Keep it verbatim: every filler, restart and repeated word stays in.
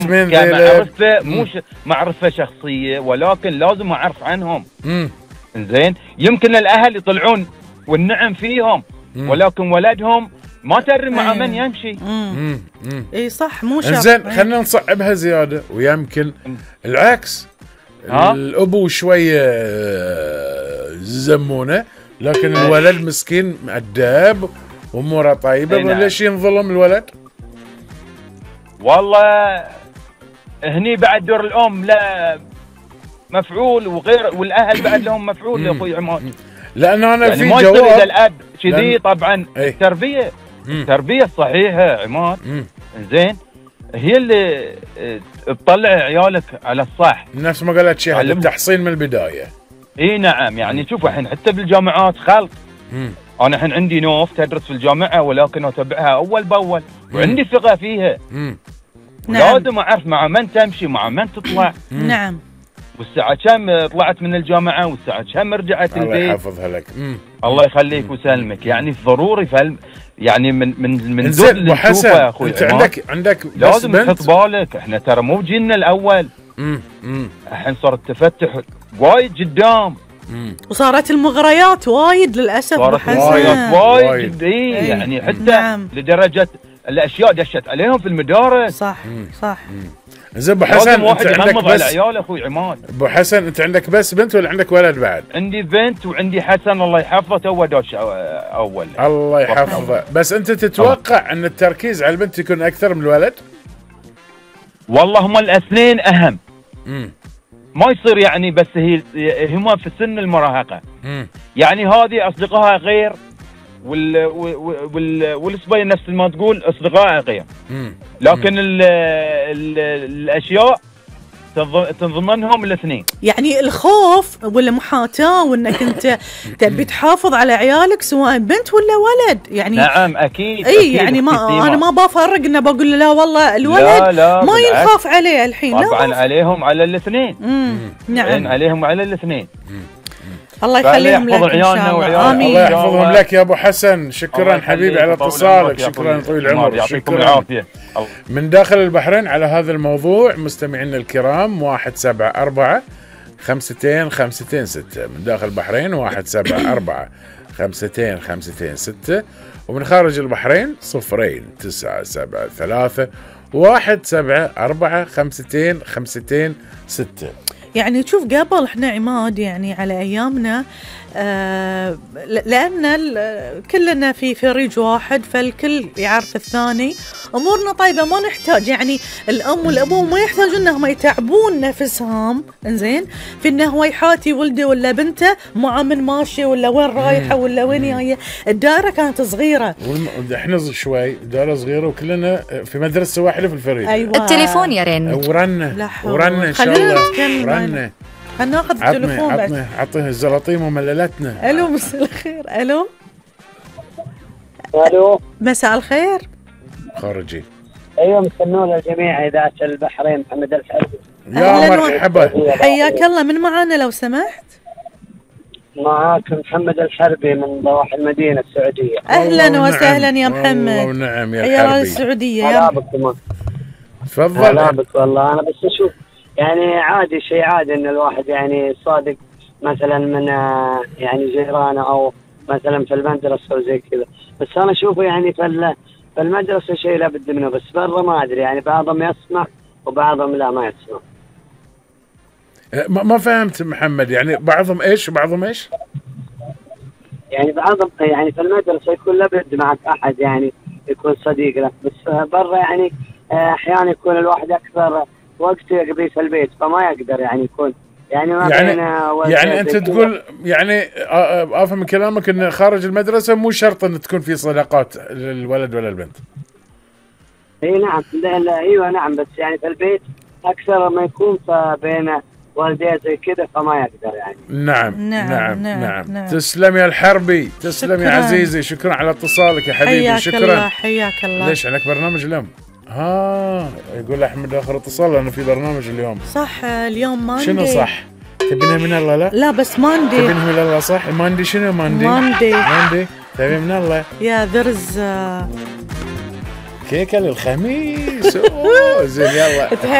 كمعرفة مو معرفة شخصية، ولكن لازم أعرف عنهم. امم زين، يمكن الأهل يطلعون والنعم فيهم، مم. ولكن ولدهم ما تدري مع من يمشي. امم اي صح، مو شرط. زين، خلينا نصعبها زيادة، ويمكن العكس. ها؟ الأبو شوية زمونة، لكن الولد مسكين مؤدب وأموره طيبة، ليش ينظلم الولد؟ والله هني بعد دور الأم لا مفعول، وغير والأهل بعد لهم مفعول يا أخوي عماد. لأن أنا يعني في ما جواب إذا الأب كذي طبعا. ايه؟ التربية مم. التربية الصحيحة عماد زين هي اللي تطلع عيالك على الصح، نفس ما قالت شيء، التحصين من البداية. اي نعم، يعني شوف الحين حتى بالجامعات خلط. مم. انا الحين عندي نوف تدرس في الجامعة، ولكن اتابعها اول باول، مم. وعندي ثقة فيها. مم. لازم اعرف مع من تمشي، مع من تطلع. نعم. والساعة كم طلعت من الجامعة، والساعة كم رجعت البيت. الله يحفظها لك. مم. الله يخليك مم. وسلمك. يعني ضروري فهم، يعني من من من ذول اللي نشوفه يا اخوي، انت عندك عندك لازم تحط بالك، احنا ترى مو بجيلنا الاول. امم امم الحين صار التفتح وايد قدام. مم. وصارت المغريات وايد للاسف، صارت المغريات وايد, وايد. ايه يعني حتى نعم. لدرجة الاشياء دشت عليهم في المدارس. صح مم. صح مم. زين ابو حسن، انت عندك بس عيال اخوي عماد. ابو حسن، انت عندك بس بنت ولا عندك ولد بعد؟ عندي بنت وعندي حسن الله يحفظه تو دوش اول. الله يحفظه. بس انت تتوقع أوه. ان التركيز على البنت يكون اكثر من الولد؟ والله هم الاثنين اهم. امم ما يصير يعني بس هي هم في سن المراهقه. امم يعني هذه اصدقائها غير، وال وال والصبيه نفس ما تقول اصدقائها غير. مم. لكن ال ال الاشياء تنضمنهم الاثنين. يعني الخوف والمحاتاه، وانك انت تبي تحافظ على عيالك سواء بنت ولا ولد. يعني نعم اكيد. اي أكيد يعني ما انا ما بفرق انه بقول له لا والله الولد لا لا ما ينخاف عليه الحين. طبعا لا عليهم على الاثنين. نعم عليهم على الاثنين. الله يخليهم لك ان شاء الله. آمين. الله يحفظهم لك يا ابو حسن. شكرا حبيبي على اتصالك، شكرا طويل العمر، شكرا من داخل البحرين على هذا الموضوع. مستمعينا الكرام، واحد سبعة أربعة خمستين خمستين ستة من داخل البحرين، واحد سبعة أربعة خمستين خمستين ستة، ومن خارج البحرين صفرين تسعة سبعة ثلاثة واحد سبعة أربعة خمستين خمستين ستة. يعني تشوف قبل احنا عماد يعني على ايامنا آه لان كلنا في فريج واحد، فالكل يعرف الثاني، امورنا طيبه، ما نحتاج يعني الام والابو ما يحتاجون انهم يتعبون نفسهم انزين في انه هو يحاتي ولده ولا بنته مع من ماشي ولا وين رايحه ولا وين جايه. الدائره كانت صغيره، احنا شوي دائره صغيره وكلنا في مدرسه واحده في الفريق. أيوة. التليفون يرن ورنا ورنا ان شاء الله. رنا خلينا ناخذ التليفون. عطنا عطنا الزلاطيم ومللتنا. الو مساء الخير. الو الو مساء الخير. خارجي. ايوه مسنون الجميع اذاعه البحرين، محمد الحربي. يا مرحبا، حياك الله. من معانا لو سمحت؟ معاك محمد الحربي من ضواحي المدينه السعوديه. اهلا وسهلا يا محمد. والله ونعم يا حربي. يا السعوديه يا بك. تفضل. هلا بك. والله انا بس اشوف يعني عادي، شيء عادي ان الواحد يعني صادق مثلا من يعني جيرانه او مثلا في المدرسه وزي كذا، بس انا اشوفه يعني في في المدرسه شيء لابد منه، بس برا ما ادري يعني بعضهم يسمع وبعضهم لا ما يسمع. ما فهمت محمد، يعني بعضهم ايش وبعضهم ايش؟ يعني بعضهم يعني في المدرسه يكون لابد معك احد يعني يكون صديق لك، بس برا يعني احيانا يكون الواحد اكثر وقته يقضيه في البيت فما يقدر يعني يكون يعني ما يعني, بين يعني انت تقول يعني افهم من كلامك ان خارج المدرسه مو شرط ان تكون في صداقات للولد ولا البنت. اي نعم. لا لا ايوه نعم، بس يعني في البيت اكثر ما يكون فبين والديه زي كذا فما يقدر يعني. نعم نعم نعم, نعم, نعم. نعم. تسلم يا الحربي، تسلم شكرا. يا عزيزي، شكرا على اتصالك يا حبيبي. حياك شكرا. الله حياك الله. ليش عندك برنامج اليوم؟ ها يقول احمد اخر اتصال انا في برنامج اليوم. صح اليوم ماندي. شنو صح؟ تبينها من الله؟ لا لا بس ماندي. تبينها من الله صح؟ ماندي شنو ماندي؟ ماندي ماندي تبي من الله يا ذرز. كيكه للخميس. اوه زين يلا.